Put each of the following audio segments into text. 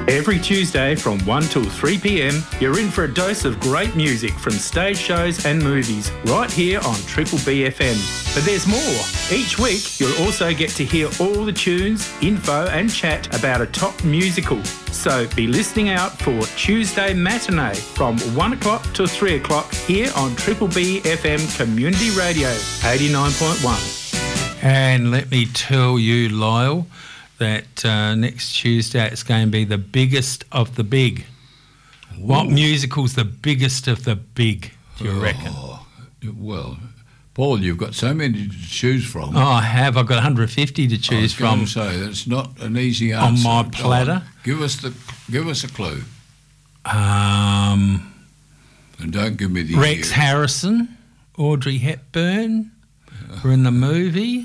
Every Tuesday from 1 till 3 p.m, you're in for a dose of great music from stage shows and movies right here on Triple B FM. But there's more. Each week, you'll also get to hear all the tunes, info and chat about a top musical. So be listening out for Tuesday Matinee from 1 o'clock to 3 o'clock here on Triple B FM Community Radio 89.1. And let me tell you, Lyle, that next Tuesday it's going to be the biggest of the big. Ooh. What musical's the biggest of the big, do you reckon? Well, Paul, you've got so many to choose from. Oh, I have. I've got 150 to choose from. So that's not an easy answer. On my platter. Give us a clue. And don't give me the Rex Harrison, Audrey Hepburn were in the movie.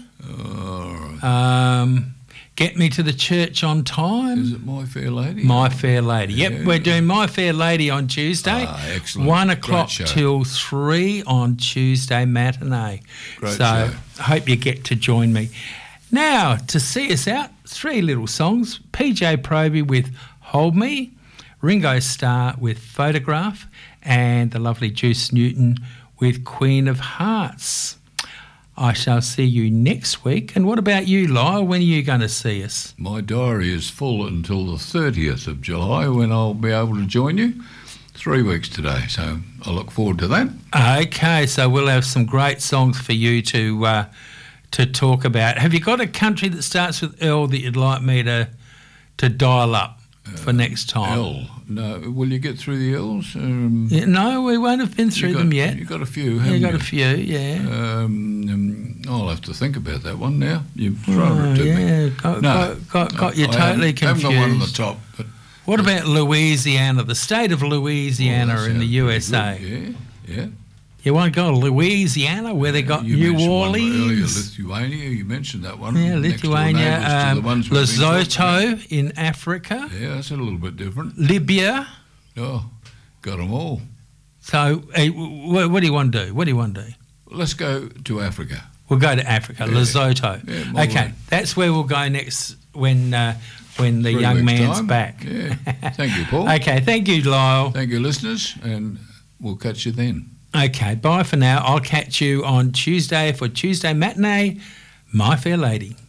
Get Me to the Church on Time. Is it My Fair Lady? My Fair Lady. Yep, yeah. We're doing My Fair Lady on Tuesday. Excellent. 1 o'clock till 3 on Tuesday matinee. Great show. I hope you get to join me. Now, to see us out, 3 little songs. PJ Proby with Hold Me, Ringo Starr with Photograph, and the lovely Juice Newton with Queen of Hearts. I shall see you next week. And what about you, Lyle? When are you going to see us? My diary is full until the 30th of July when I'll be able to join you. 3 weeks today, so I look forward to that. Okay, so we'll have some great songs for you to talk about. Have you got a country that starts with L that you'd like me to dial up for next time? L. No, will you get through the L's? No, we won't have been through them yet. You've got a few, haven't you? You've got a few, yeah. I'll have to think about that one now. You've thrown it to me. Got you totally confused. I haven't got one on the top. But what about Louisiana, the state of Louisiana in the USA? Yeah. You want to go to Louisiana where they got New Orleans? Lithuania, you mentioned that one. Yeah, Lithuania. Lesotho in Africa. Yeah, that's a little bit different. Libya. Oh, got them all. So what do you want to do? What do you want to do? Let's go to Africa. We'll go to Africa, Lesotho. Yeah, okay, that's where we'll go next when the young man's back. Yeah. Thank you, Paul. Okay, thank you, Lyle. Thank you, listeners, and we'll catch you then. Okay, bye for now. I'll catch you on Tuesday for Tuesday Matinee, My Fair Lady.